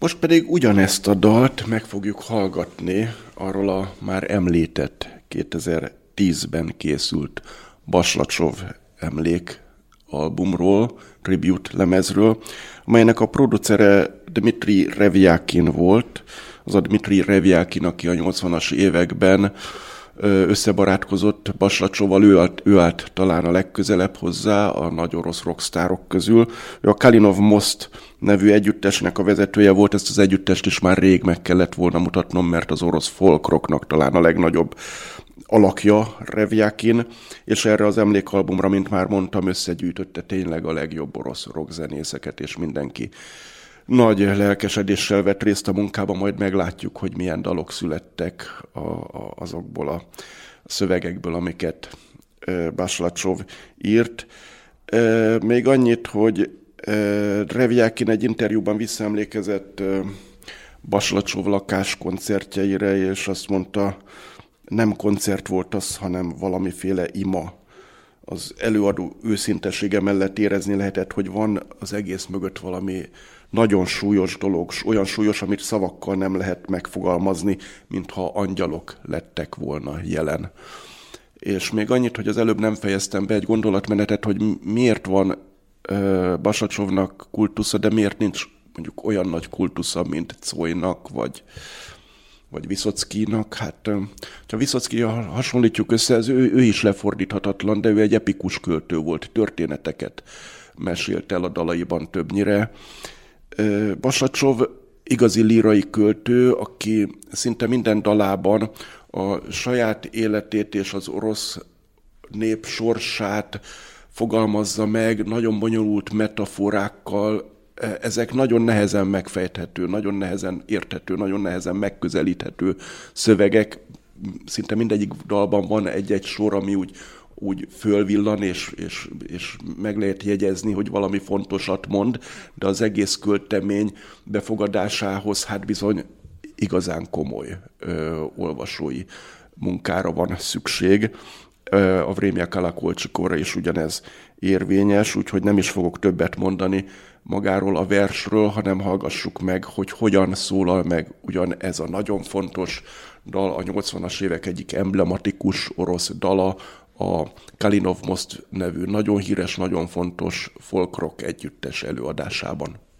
Most pedig ugyanezt a dalt meg fogjuk hallgatni arról a már említett 2010-ben készült Baslacsov emlék albumról, tribute lemezről, amelynek a producere Dmitri Revjakin volt. Az a Dmitri Revjakin, aki a 80-as években összebarátkozott Baslacsovval, ő állt talán a legközelebb hozzá a nagy orosz rockstárok közül. Ő a Kalinov Most nevű együttesnek a vezetője volt, ezt az együttest is már rég meg kellett volna mutatnom, mert az orosz folk rocknak talán a legnagyobb alakja Revjakin, és erre az emlékalbumra, mint már mondtam, összegyűjtötte tényleg a legjobb orosz rockzenészeket, és mindenki nagy lelkesedéssel vett részt a munkában, majd meglátjuk, hogy milyen dalok születtek azokból a szövegekből, amiket Baslacsov írt. Még annyit, hogy Revjakin egy interjúban visszaemlékezett Baslacsov lakáskoncertjeire, és azt mondta, nem koncert volt az, hanem valamiféle ima. Az előadó őszintesége mellett érezni lehetett, hogy van az egész mögött valami nagyon súlyos dolog, olyan súlyos, amit szavakkal nem lehet megfogalmazni, mintha angyalok lettek volna jelen. És még annyit, hogy az előbb nem fejeztem be egy gondolatmenetet, hogy miért van Baslacsovnak kultusza, de miért nincs mondjuk olyan nagy kultusza, mint Cojnak, vagy Viszockinak. Hát, ha Viszockival hasonlítjuk össze, ő is lefordíthatatlan, de ő egy epikus költő volt, történeteket mesélt el a dalaiban többnyire. Baslacsov igazi lírai költő, aki szinte minden dalában a saját életét és az orosz nép sorsát fogalmazza meg, nagyon bonyolult metaforákkal. Ezek nagyon nehezen megfejthető, nagyon nehezen érthető, nagyon nehezen megközelíthető szövegek. Szinte mindegyik dalban van egy-egy sor, ami úgy fölvillan, és meg lehet jegyezni, hogy valami fontosat mond, de az egész költemény befogadásához hát bizony igazán komoly olvasói munkára van szükség. A Vremya Kalakolcsikorra is ugyanez érvényes, úgyhogy nem is fogok többet mondani magáról a versről, hanem hallgassuk meg, hogy hogyan szólal meg ugyan ez a nagyon fontos dal, a 80-as évek egyik emblematikus orosz dala, a Kalinov Most nevű nagyon híres, nagyon fontos folk rock együttes előadásában.